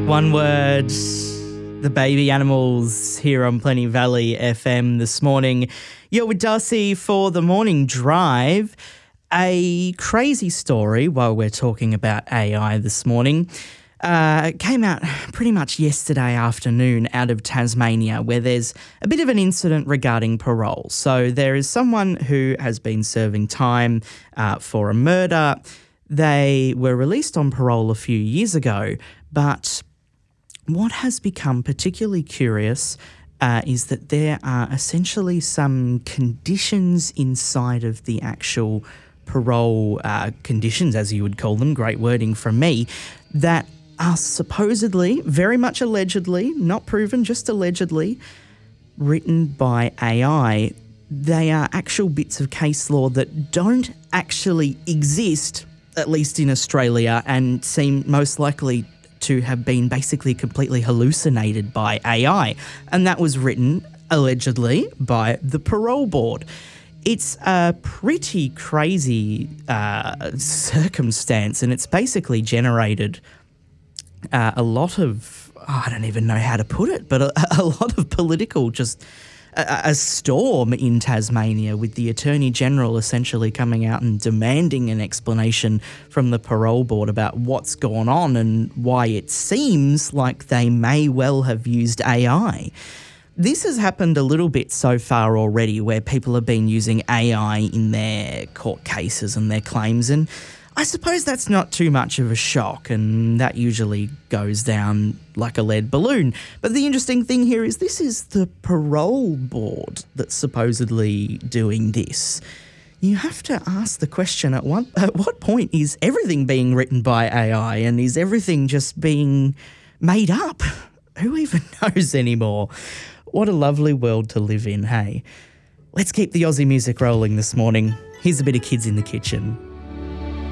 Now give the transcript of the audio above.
One word, the baby animals here on Plenty Valley FM this morning. You're with Darcy for the morning drive. A crazy story while we're talking about AI this morning. Came out pretty much yesterday afternoon out of Tasmania, where there's a bit of an incident regarding parole. So there is someone who has been serving time for a murder. They were released on parole a few years ago, but what has become particularly curious is that there are essentially some conditions inside of the actual parole conditions, as you would call them, great wording from me, that are supposedly, very much allegedly, not proven, just allegedly, written by AI. They are actual bits of case law that don't actually exist, at least in Australia, and seem most likely to have been basically completely hallucinated by AI. And that was written, allegedly, by the Parole Board. It's a pretty crazy circumstance, and it's basically generated a lot of, I don't even know how to put it, but a lot of political, just a storm in Tasmania, with the Attorney-General essentially coming out and demanding an explanation from the Parole Board about what's gone on and why it seems like they may well have used AI. This has happened a little bit so far already, where people have been using AI in their court cases and their claims, and I suppose that's not too much of a shock, and that usually goes down like a lead balloon. But the interesting thing here is this is the Parole Board that's supposedly doing this. You have to ask the question, at what point is everything being written by AI, and is everything just being made up? Who even knows anymore? What a lovely world to live in, hey? Let's keep the Aussie music rolling this morning. Here's a bit of Kids in the Kitchen.